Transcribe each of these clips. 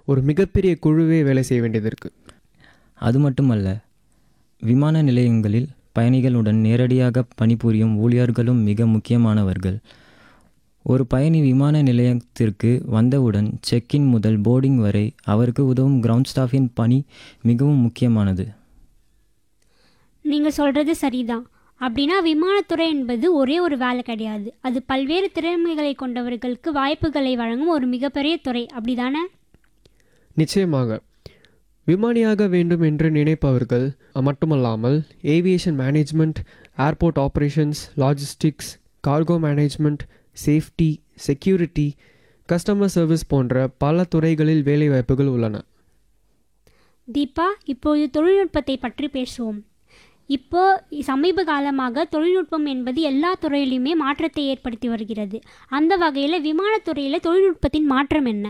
ஒரு மிகப்பெரிய குழுவே வேலை செய்ய வேண்டியது இருக்குது. அது மட்டுமல்ல, விமான நிலையங்களில் பயணிகளுடன் நேரடியாக பணிபுரியும் ஊழியர்களும் மிக முக்கியமானவர்கள். ஒரு பயணி விமான நிலையத்திற்கு வந்தவுடன் செக்இன் முதல் போர்டிங் வரை அவருக்கு உதவும் கிரவுண்ட் ஸ்டாஃபின் பணி மிகவும் முக்கியமானது. நீங்கள் சொல்கிறது சரிதான். அப்படின்னா விமானத்துறை என்பது ஒரே ஒரு வேலை கிடையாது, அது பல்வேறு திறமைகளை கொண்டவர்களுக்கு வாய்ப்புகளை வழங்கும் ஒரு மிகப்பெரிய துறை, அப்படிதானே? நிச்சயமாக. விமானியாக வேண்டும் என்று நினைப்பவர்கள் மட்டுமல்லாமல் aviation management, airport operations, logistics, cargo management, safety, security, customer service போன்ற பல துறைகளில் வேலைவாய்ப்புகள் உள்ளன. தீபா, இப்போது தொழில்நுட்பத்தை பற்றி பேசுவோம். இப்போ சமீப காலமாக தொழில்நுட்பம் என்பது எல்லா துறையிலுமே மாற்றத்தை ஏற்படுத்தி வருகிறது. அந்த வகையில் விமானத்துறையில் தொழில்நுட்பத்தின் மாற்றம் என்ன?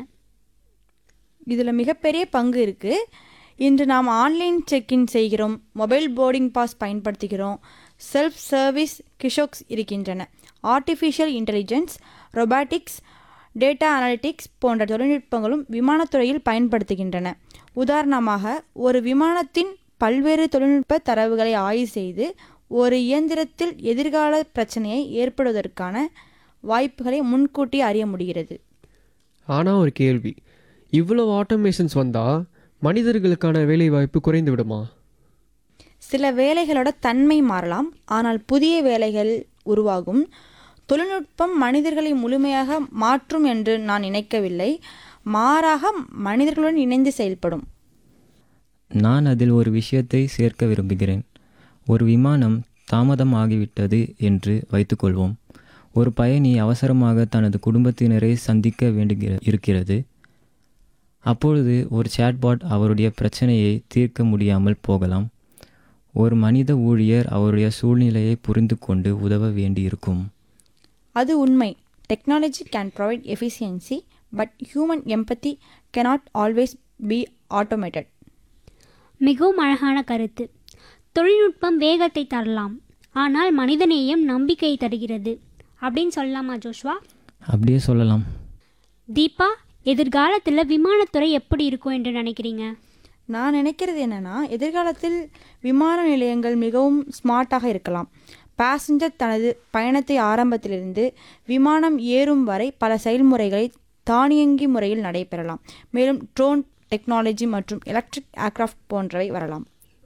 இதில் மிகப்பெரிய பங்கு இருக்குது. இன்று நாம் ஆன்லைன் செக்இன் செய்கிறோம், மொபைல் போர்டிங் பாஸ் பயன்படுத்துகிறோம், செல்ஃப் சர்வீஸ் கிஷோக்ஸ் இருக்கின்றன. Artificial intelligence, robotics, data analytics போன்ற தொழில்நுட்பங்களும் விமானத்துறையில் பயன்படுத்துகின்றன. உதாரணமாக, ஒரு விமானத்தின் பல்வேறு தொழில்நுட்ப தரவுகளை ஆய்வு செய்து ஒரு இயந்திரத்தில் எதிர்கால பிரச்சனையை ஏற்படுவதற்கான வாய்ப்புகளை முன்கூட்டி அறிய முடிகிறது. ஆனால் ஒரு கேள்வி, இவ்வளோ ஆட்டோமேஷன்ஸ் வந்தால் மனிதர்களுக்கான வேலைவாய்ப்பு குறைந்து விடுமா? சில வேலைகளோட தன்மை மாறலாம், ஆனால் புதிய வேலைகள் உருவாகும். தொழில்நுட்பம் மனிதர்களை முழுமையாக மாற்றும் என்று நான் நினைக்கவில்லை, மாறாக மனிதர்களுடன் இணைந்து செயல்படும். நான் அதில் ஒரு விஷயத்தை சேர்க்க விரும்புகிறேன். ஒரு விமானம் தாமதம் ஆகிவிட்டது என்று வைத்துக்கொள்வோம். ஒரு பயணி அவசரமாக தனது குடும்பத்தினரை சந்திக்க இருக்கிறது. அப்பொழுது ஒரு சேட்பாட் அவருடைய பிரச்சனையை தீர்க்க முடியாமல் போகலாம். ஒரு மனித ஊழியர் அவருடைய சூழ்நிலையை புரிந்து கொண்டு உதவ வேண்டியிருக்கும். அது உண்மை. Technology can provide efficiency, but human empathy cannot always be automated. மிகவும் அழகான கருத்து. தொழில்நுட்பம் வேகத்தை தரலாம், ஆனால் மனிதநேயம் நம்பிக்கை தருகிறது அப்படின்னு சொல்லலாமா ஜோஷ்வா? அப்படியே சொல்லலாம். தீபா, எதிர்காலத்தில் விமானத்துறை எப்படி இருக்கும் என்று நினைக்கிறீங்க? நான் நினைக்கிறது என்னென்னா, எதிர்காலத்தில் விமான நிலையங்கள் மிகவும் ஸ்மார்ட்டாக இருக்கலாம். பேசஞ்சர் தனது பயணத்தை ஆரம்பத்திலிருந்து விமானம் ஏறும் வரை பல செயல்முறைகளை தானியங்கி முறையில் நடைபெறலாம். மேலும் ட்ரோன் டெக்னாலஜி மற்றும் எலக்ட்ரிக் ஏர்கிராஃப்ட் போன்றவை வரலாம்.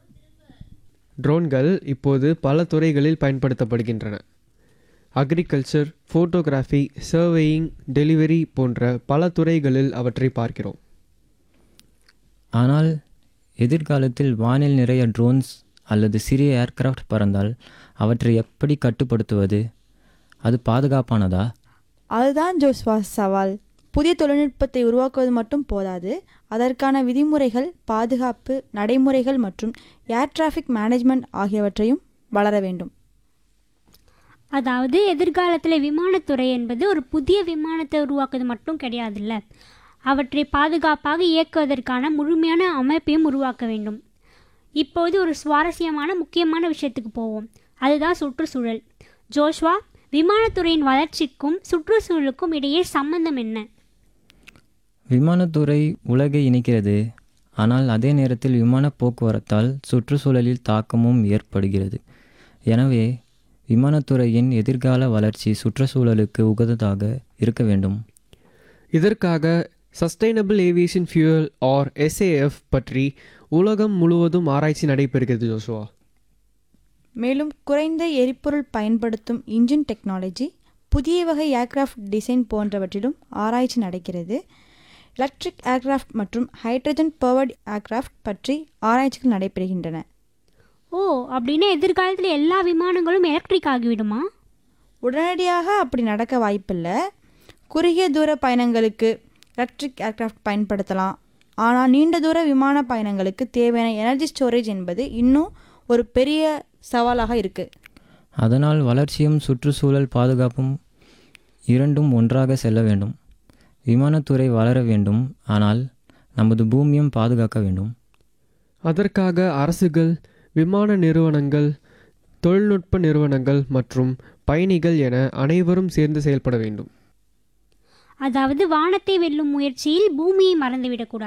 ட்ரோன்கள் இப்போது பல துறைகளில் பயன்படுத்தப்படுகின்றன. அக்ரிகல்ச்சர், ஃபோட்டோகிராஃபி, சர்வேயிங், டெலிவரி போன்ற பல துறைகளில் அவற்றை பார்க்கிறோம். ஆனால் எதிர்காலத்தில் வானில் நிறைய ட்ரோன்ஸ் அல்லது சிறிய ஏர்கிராஃப்ட் பறந்தால் அவற்றை எப்படி கட்டுப்படுத்துவது? அது பாதுகாப்பானதா? அதுதான் ஜோஸ்வா சவால். புதிய தொழில்நுட்பத்தை உருவாக்குவது மட்டும் போதாது, அதற்கான விதிமுறைகள், பாதுகாப்பு நடைமுறைகள் மற்றும் ஏர் டிராஃபிக் மேனேஜ்மெண்ட் ஆகியவற்றையும் வளர வேண்டும். அதாவது எதிர்காலத்தில் விமானத்துறை என்பது ஒரு புதிய விமானத்தை உருவாக்குவது மட்டும் கிடையாதுல்ல, அவற்றை பாதுகாப்பாக இயக்குவதற்கான முழுமையான அமைப்பையும் உருவாக்க வேண்டும். இப்போது ஒரு சுவாரஸ்யமான முக்கியமான விஷயத்துக்கு போவோம், அதுதான் சுற்றுச்சூழல். ஜோஷ்வா, விமானத்துறையின் வளர்ச்சிக்கும் சுற்றுச்சூழலுக்கும் இடையே சம்பந்தம் என்ன? விமானத்துறை உலகை இணைக்கிறது, ஆனால் அதே நேரத்தில் விமான போக்குவரத்தால் சுற்றுச்சூழலில் தாக்கமும் ஏற்படுகிறது. எனவே விமானத்துறையின் எதிர்கால வளர்ச்சி சுற்றுச்சூழலுக்கு உகந்ததாக இருக்க வேண்டும். இதற்காக sustainable aviation fuel R SAF பற்றி உலகம் முழுவதும் ஆராய்ச்சி நடைபெறுகிறது ஜோஷுவா. மேலும் குறைந்த எரிபொருள் பயன்படுத்தும் இன்ஜின் டெக்னாலஜி, புதிய வகை ஏர்கிராஃப்ட் டிசைன் போன்றவற்றிலும் ஆராய்ச்சி நடக்கிறது. எலக்ட்ரிக் ஏர்கிராஃப்ட் மற்றும் ஹைட்ரஜன் பவர்டு ஏர்கிராஃப்ட் பற்றி ஆராய்ச்சிகள் நடைபெறுகின்றன. ஓ, அப்படின்னா எதிர்காலத்தில் எல்லா விமானங்களும் எலக்ட்ரிக் ஆகிவிடுமா? உடனடியாக அப்படி நடக்க வாய்ப்பில்லை. குறுகிய தூர பயணங்களுக்கு எலக்ட்ரிக் ஏர்கிராஃப்ட் பயன்படுத்தலாம். ஆனால் நீண்ட தூர விமான பயணங்களுக்கு தேவையான எனர்ஜி ஸ்டோரேஜ் என்பது இன்னும் ஒரு பெரிய சவாலாக இருக்குது. அதனால் வளர்ச்சியும் சுற்றுச்சூழல் பாதுகாப்பும் இரண்டும் ஒன்றாக செல்ல வேண்டும். விமானத்துறை வளர வேண்டும், ஆனால் நமது பூமியும் பாதுகாக்க வேண்டும். அதற்காக அரசுகள், விமான நிறுவனங்கள், தொழில்நுட்ப நிறுவனங்கள் மற்றும் பயணிகள் என அனைவரும் சேர்ந்து செயல்பட வேண்டும். அதாவது வானத்தை வெல்லும் முயற்சியில் பூமியை மறந்துவிடக்கூடாது.